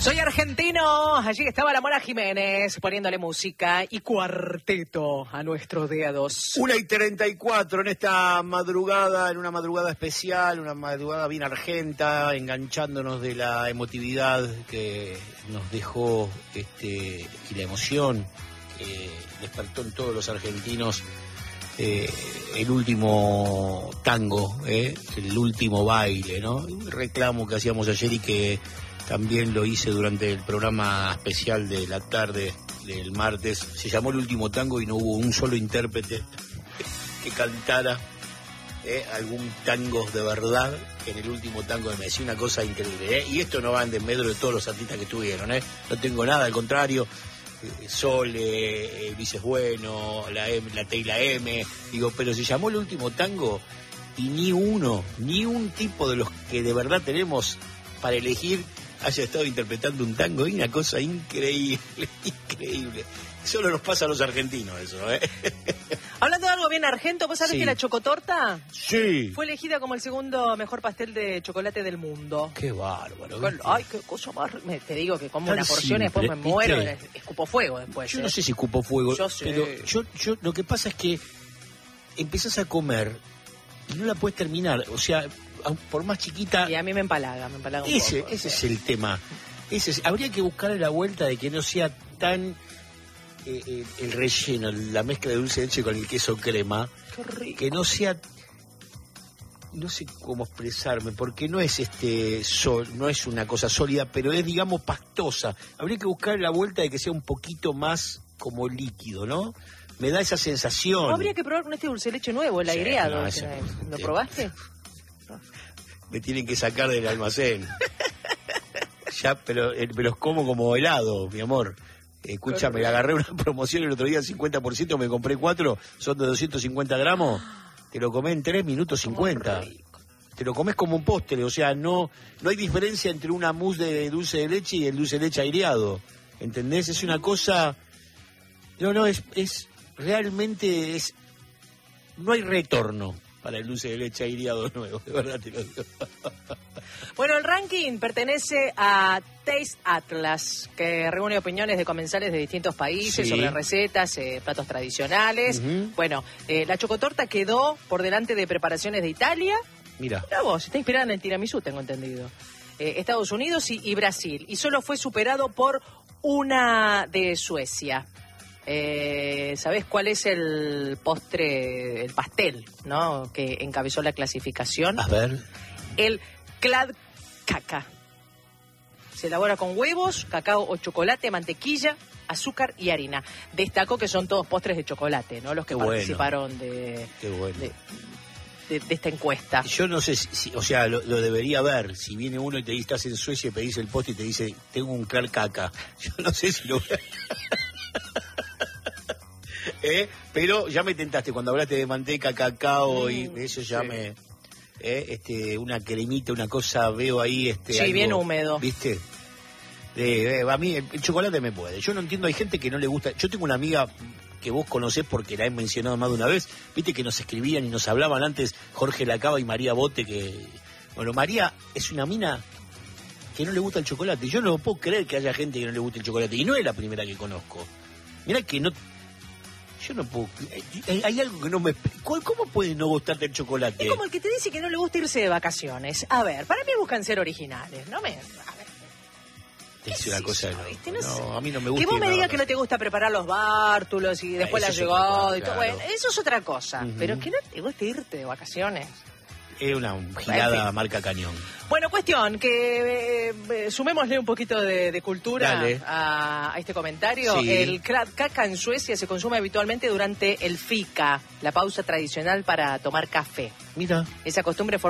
Soy argentino. Allí estaba la Mora Jiménez poniéndole música y cuarteto a nuestros dedos. 1:34 en esta madrugada, en una madrugada especial, una madrugada bien argenta, enganchándonos de la emotividad que nos dejó y la emoción que despertó en todos los argentinos el último tango, el último baile, ¿no? Un reclamo que hacíamos ayer y que también lo hice durante el programa especial de la tarde del martes. Se llamó El Último Tango y no hubo un solo intérprete que cantara algún tango de verdad en el último tango de Messi. Una cosa increíble, Y esto no va en desmedro de todos los artistas que estuvieron, No tengo nada, al contrario. Sole, Luis es Bueno, la T y la M, digo, pero se llamó El Último Tango y ni un tipo de los que de verdad tenemos para elegir haya estado interpretando un tango. Y una cosa increíble. Solo nos pasa a los argentinos eso, Hablando de algo bien argento, ¿vos sabés que la chocotorta? Sí. Fue elegida como el segundo mejor pastel de chocolate del mundo. Qué bárbaro. Ay, qué cosa más... Te digo que como una porción y después me muero, escupo fuego después. Yo no sé si escupo fuego, yo sé. Pero yo lo que pasa es que empezás a comer y no la puedes terminar, o sea, por más chiquita... Y a mí me empalaga un poco. Ese es el tema. Habría que buscarle la vuelta de que no sea tan... el relleno, la mezcla de dulce de leche con el queso crema, qué rico. Que no sea, no sé cómo expresarme, porque no es no es una cosa sólida, pero es, digamos, pastosa. Habría que buscar la vuelta de que sea un poquito más como líquido, ¿no? Me da esa sensación. ¿No habría que probar con este dulce de leche nuevo, el aireado? ¿Lo probaste? Me tienen que sacar del almacén. Ya, pero me los como como helado, mi amor. Escúchame, agarré una promoción el otro día, 50%, me compré 4, son de 250 gramos, te lo comés en 3 minutos 50. Te lo comés como un postre, o sea, no hay diferencia entre una mousse de dulce de leche y el dulce de leche aireado, ¿entendés? Es una cosa, es realmente, no hay retorno para el dulce de leche aireado nuevo, de verdad te lo digo. Bueno, el ranking pertenece a Taste Atlas, que reúne opiniones de comensales de distintos países sobre recetas, platos tradicionales. Uh-huh. Bueno, la chocotorta quedó por delante de preparaciones de Italia. Mira vos, está inspirada en el tiramisú, tengo entendido. Estados Unidos y Brasil. Y solo fue superado por una de Suecia. ¿Sabés cuál es el postre, el pastel, ¿no? Que encabezó la clasificación? A ver. El Kladkaka. Se elabora con huevos, cacao o chocolate, mantequilla, azúcar y harina. Destacó que son todos postres de chocolate, ¿no? Los que participaron de esta encuesta. Yo no sé si o sea, lo debería ver. Si viene uno y te dice, estás en Suecia y pedís el postre y te dice, tengo un Kladkaka. Yo no sé si lo pero ya me tentaste cuando hablaste de manteca, cacao y eso ya me... una cremita, una cosa, veo ahí... sí, algo, bien húmedo. ¿Viste? A mí el chocolate me puede. Yo no entiendo, hay gente que no le gusta... Yo tengo una amiga que vos conocés porque la he mencionado más de una vez, viste que nos escribían y nos hablaban antes Jorge Lacaba y María Bote, que... Bueno, María es una mina que no le gusta el chocolate. Yo no puedo creer que haya gente que no le guste el chocolate. Y no es la primera que conozco. Mirá que no... Yo no puedo... Hay algo que no me... ¿Cómo puede no gustarte el chocolate? Es como el que te dice que no le gusta irse de vacaciones. A ver, para mí buscan ser originales, ¿no me... A ver. Es una cosa... No, a mí no me gusta... Que vos me digas que no te gusta preparar los bártulos y después la llegada y todo. Bueno, eso es otra cosa. Uh-huh. Pero que no te guste irte de vacaciones. Es una gilada marca cañón. Bueno, cuestión, que sumémosle un poquito de cultura a este comentario. Sí. El Kladkaka en Suecia se consume habitualmente durante el fika, la pausa tradicional para tomar café. Mira. Esa costumbre